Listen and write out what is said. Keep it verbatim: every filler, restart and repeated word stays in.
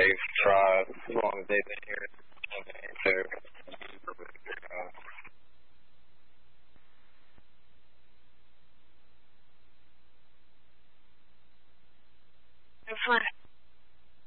they've tried, as long as they've been here. So, uh, Have fun.